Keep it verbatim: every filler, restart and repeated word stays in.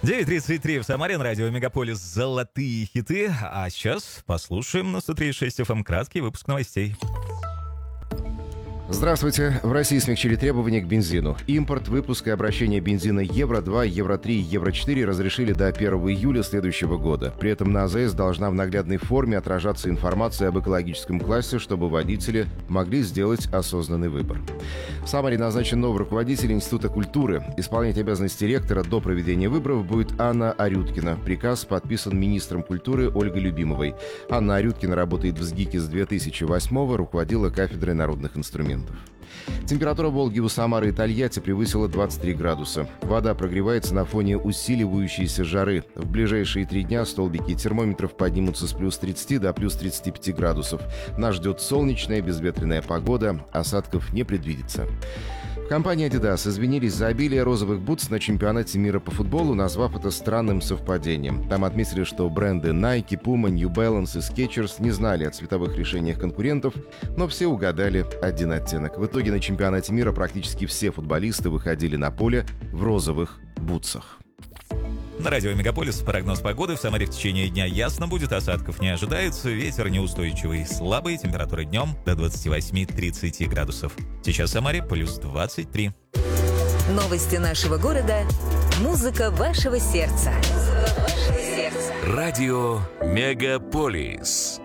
девять тридцать три в Самаре, на радио Мегаполис «Золотые хиты». А сейчас послушаем на сто три и шесть эф эм краткий выпуск новостей. Здравствуйте. В России смягчили требования к бензину. Импорт, выпуск и обращение бензина Евро-два, Евро-три и Евро-четыре разрешили до первого июля следующего года. При этом на АЗС должна в наглядной форме отражаться информация об экологическом классе, чтобы водители могли сделать осознанный выбор. В Самаре назначен новый руководитель Института культуры. Исполнять обязанности ректора до проведения выборов будет Анна Арюткина. Приказ подписан министром культуры Ольгой Любимовой. Анна Арюткина работает в СГИКе с две тысячи восьмого, руководила кафедрой народных инструментов. Температура Волги у Самары и Тольятти превысила двадцать три градуса. Вода прогревается на фоне усиливающейся жары. В ближайшие три дня столбики термометров поднимутся с плюс тридцати до плюс тридцати пяти градусов. Нас ждет солнечная безветренная погода, осадков не предвидится. В компании Adidas извинились за обилие розовых бутс на чемпионате мира по футболу, назвав это странным совпадением. Там отметили, что бренды Nike, Puma, New Balance и Skechers не знали о цветовых решениях конкурентов, но все угадали один оттенок. В итоге на чемпионате мира практически все футболисты выходили на поле в розовых бутсах. На радио Мегаполис прогноз погоды. В Самаре в течение дня ясно будет, осадков не ожидается, ветер неустойчивый, слабый, температура днем до двадцати восьми - тридцати градусов. Сейчас в Самаре плюс двадцать три. Новости нашего города. Музыка вашего сердца. Радио Мегаполис.